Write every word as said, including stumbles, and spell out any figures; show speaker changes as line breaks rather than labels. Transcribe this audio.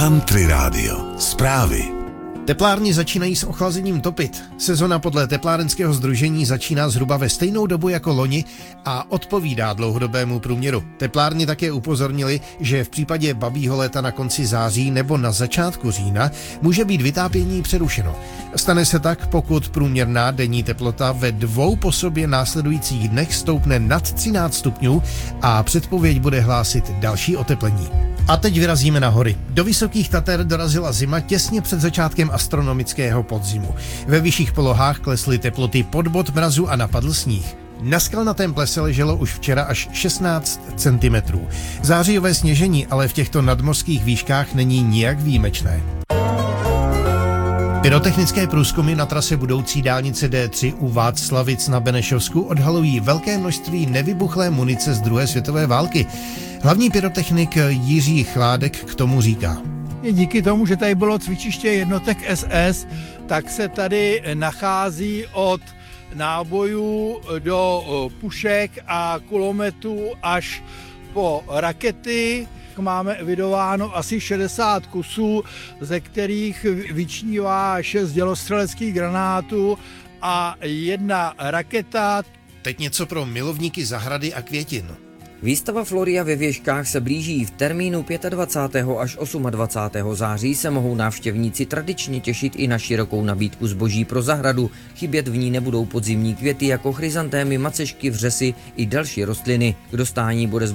Country Radio. Zprávy.
Teplárny začínají s ochlazením topit. Sezona podle teplárenského sdružení začíná zhruba ve stejnou dobu jako loni a odpovídá dlouhodobému průměru. Teplárny také upozornili, že v případě babího léta na konci září nebo na začátku října může být vytápění přerušeno. Stane se tak, pokud průměrná denní teplota ve dvou po sobě následujících dnech stoupne nad třináct stupňů a předpověď bude hlásit další oteplení. A teď vyrazíme na hory. Do Vysokých Tater dorazila zima těsně před začátkem astronomického podzimu. Ve vyšších polohách klesly teploty pod bod mrazu a napadl sníh. Na skalnatém plese leželo už včera až šestnáct centimetrů. Zářijové sněžení ale v těchto nadmořských výškách není nijak výjimečné. Pyrotechnické průzkumy na trase budoucí dálnice D tři u Václavic na Benešovsku odhalují velké množství nevybuchlé munice z druhé světové války. Hlavní pyrotechnik Jiří Chládek k tomu říká.
Díky tomu, že tady bylo cvičiště jednotek S S, tak se tady nachází od nábojů do pušek a kulometů až po rakety. Máme evidováno asi šedesát kusů, ze kterých vyčnívá šest dělostřeleckých granátů a jedna raketa.
Teď něco pro milovníky zahrady a květin.
Výstava Floria ve Věžkách se blíží. V termínu dvacátého pátého až dvacátého osmého září se mohou návštěvníci tradičně těšit i na širokou nabídku zboží pro zahradu. Chybět v ní nebudou podzimní květy jako chryzantémy, macešky, vřesy i další rostliny. K dostání bude